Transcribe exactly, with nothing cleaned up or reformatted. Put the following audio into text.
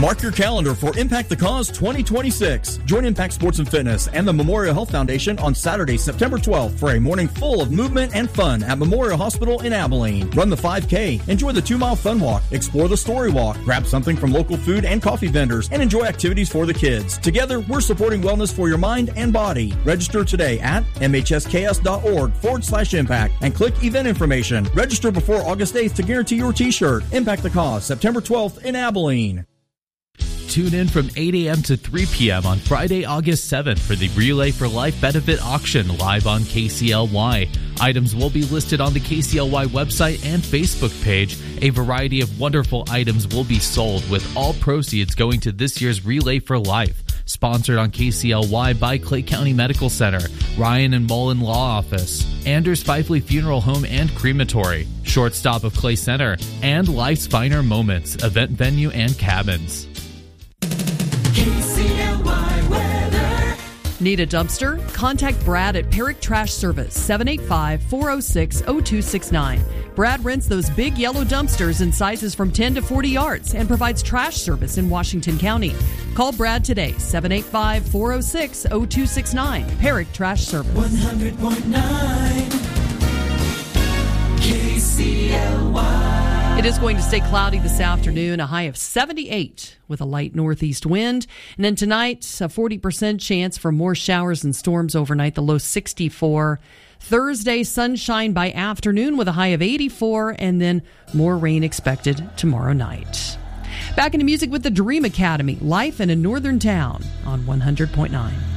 Mark your calendar for Impact the Cause twenty twenty-six. Join Impact Sports and Fitness and the Memorial Health Foundation on Saturday, September twelfth for a morning full of movement and fun at Memorial Hospital in Abilene. Run the five K, enjoy the two-mile fun walk, explore the story walk, grab something from local food and coffee vendors, and enjoy activities for the kids. Together, we're supporting wellness for your mind and body. Register today at mhsks.org forward slash impact and click event information. Register before August eighth to guarantee your t-shirt. Impact the Cause, September twelfth in Abilene. Tune in from eight a.m. to three p.m. on Friday, August seventh for the Relay for Life benefit auction live on K C L Y. Items will be listed on the K C L Y website and Facebook page. A variety of wonderful items will be sold, with all proceeds going to this year's Relay for Life. Sponsored on K C L Y by Clay County Medical Center, Ryan and Mullen Law Office, Anders Fifley Funeral Home and Crematory, Shortstop of Clay Center, and Life's Finer Moments, event venue and cabins. K C L Y weather. Need a dumpster? Contact Brad at Perrick Trash Service, seven eight five, four oh six, oh two six nine. Brad rents those big yellow dumpsters in sizes from ten to forty yards and provides trash service in Washington County. Call Brad today, seven eight five, four oh six, oh two six nine. Perrick Trash Service. one hundred point nine K C L Y. It is going to stay cloudy this afternoon, a high of seventy-eight with a light northeast wind. And then tonight, a forty percent chance for more showers and storms overnight, the low sixty-four. Thursday, sunshine by afternoon with a high of eighty-four, and then more rain expected tomorrow night. Back into music with the Dream Academy, Life in a Northern Town on one hundred point nine.